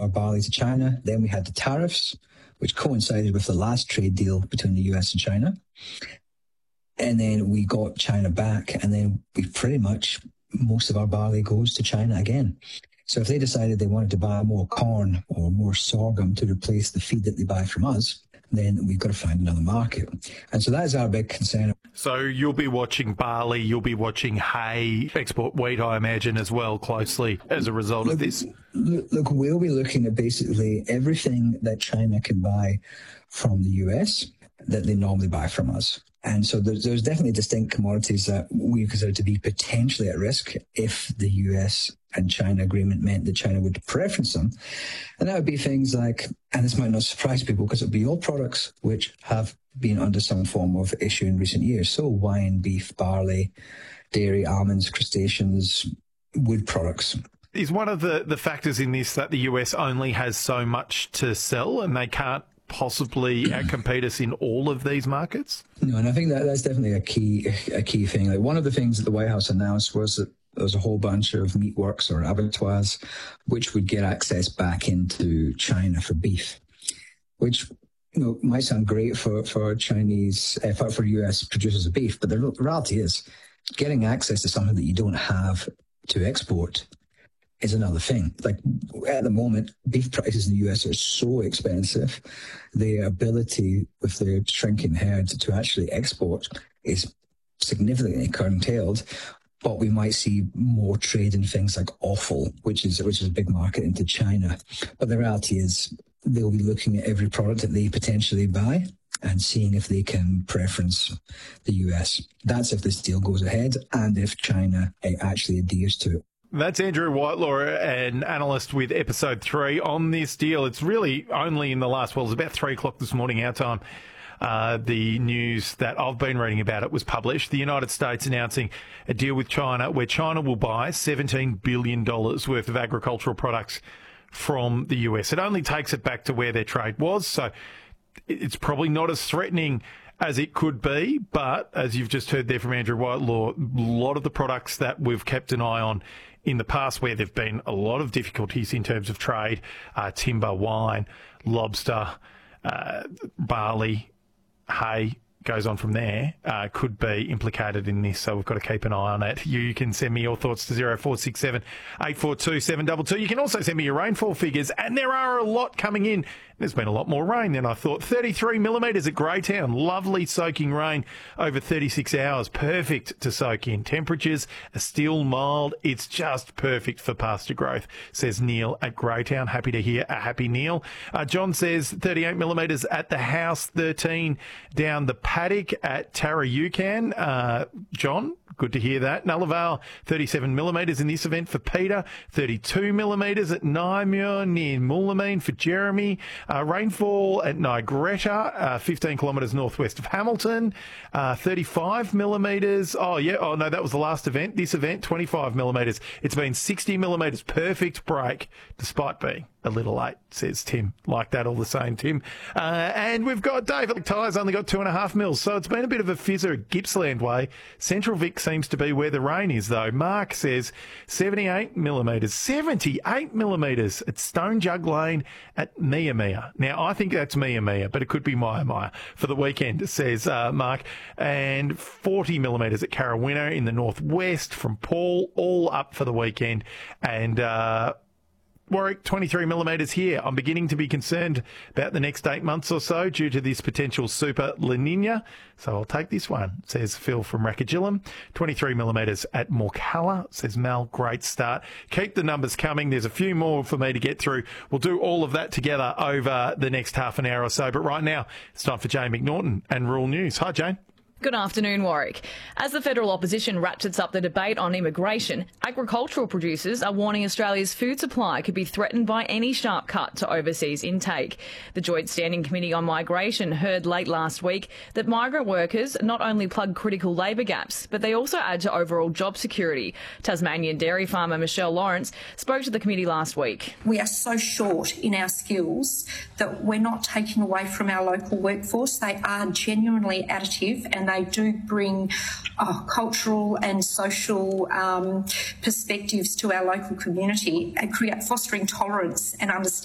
our barley to China. Then we had the tariffs, which coincided with the last trade deal between the US and China. And then we got China back, and then we pretty much, most of our barley goes to China again. So if they decided they wanted to buy more corn or more sorghum to replace the feed that they buy from us, then we've got to find another market. And so that is our big concern. So you'll be watching barley, you'll be watching hay, export wheat, I imagine, as well, closely as a result of this. Look, we'll be looking at basically everything that China can buy from the US that they normally buy from us. And so there's definitely distinct commodities that we consider to be potentially at risk if the US and China agreement meant that China would preference them. And that would be things like, and this might not surprise people because it would be all products which have been under some form of issue in recent years. So wine, beef, barley, dairy, almonds, crustaceans, wood products. Is one of the factors in this that the US only has so much to sell and they can't possibly outcompete us in all of these markets? No, and I think that's definitely a key thing. Like, one of the things that the White House announced was that there was a whole bunch of meatworks or abattoirs which would get access back into China for beef, which might sound great for Chinese, for US producers of beef, but the reality is getting access to something that you don't have to export is another thing. Like, at the moment, beef prices in the US are so expensive. The ability with the shrinking herd to actually export is significantly curtailed. But we might see more trade in things like offal, which is a big market into China. But the reality is they'll be looking at every product that they potentially buy and seeing if they can preference the US. That's if this deal goes ahead and if China actually adheres to it. That's Andrew Whitelaw, an analyst with Episode 3 on this deal. It's really only in the last, it was about 3 o'clock this morning, our time. The news that I've been reading about it was published. The United States announcing a deal with China where China will buy $17 billion worth of agricultural products from the US. It only takes it back to where their trade was, so it's probably not as threatening as it could be, but as you've just heard there from Andrew Whitelaw, a lot of the products that we've kept an eye on in the past where there've been a lot of difficulties in terms of trade, timber, wine, lobster, barley, hay, goes on from there, could be implicated in this. So we've got to keep an eye on it. You can send me your thoughts to 0467 842 722. You can also send me your rainfall figures, and there are a lot coming in. There's been a lot more rain than I thought. 33 millimetres at Greytown. Lovely soaking rain over 36 hours. Perfect to soak in. Temperatures are still mild. It's just perfect for pasture growth, says Neil at Greytown. Happy to hear a happy Neil. John says 38 millimetres at the house, 13 down the paddock at Tarayucan. John, good to hear that. Nullarbor, 37 millimetres in this event for Peter. 32 millimetres at Nymuir near Moolameen for Jeremy. Rainfall at Nigretta, 15 kilometres northwest of Hamilton. 35 millimetres. Oh, no, that was the last event. This event, 25 millimetres. It's been 60 millimetres. Perfect break, despite being a little late, says Tim. Like that all the same, Tim. And we've got David Tyres only got 2.5 mils, so it's been a bit of a fizzer at Gippsland Way. Central Vic seems to be where the rain is, though. Mark says 78 millimetres. 78 millimetres at Stone Jug Lane at Mia Mia. Now, I think that's Mia Mia, but it could be Maya for the weekend, says Mark. And 40 millimetres at Carawinna in the northwest from Paul, all up for the weekend. And Warwick, 23 millimetres here. I'm beginning to be concerned about the next 8 months or so due to this potential super La Nina. So I'll take this one, says Phil from Rackagillum. 23 millimetres at Morcalla, says Mel. Great start. Keep the numbers coming. There's a few more for me to get through. We'll do all of that together over the next half an hour or so. But right now, it's time for Jane McNaughton and Rural News. Hi, Jane. Good afternoon, Warwick. As the federal opposition ratchets up the debate on immigration, agricultural producers are warning Australia's food supply could be threatened by any sharp cut to overseas intake. The Joint Standing Committee on Migration heard late last week that migrant workers not only plug critical labour gaps, but they also add to overall job security. Tasmanian dairy farmer Michelle Lawrence spoke to the committee last week. We are so short in our skills that we're not taking away from our local workforce. They are genuinely additive and they do bring cultural and social perspectives to our local community and fostering tolerance and understanding